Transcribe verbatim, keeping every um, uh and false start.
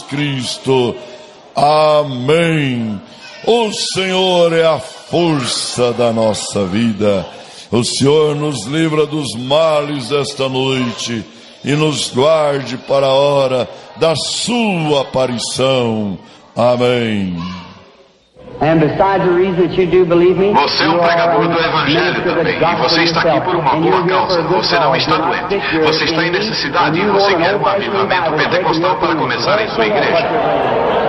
Cristo. Amém. O Senhor é a força da nossa vida. O Senhor nos livra dos males desta noite e nos guarde para a hora da sua aparição. Amém. Você é um pregador do Evangelho também, e você está aqui por uma boa causa. Você não está doente. Você está em necessidade e você quer um avivamento pentecostal para começar em sua igreja.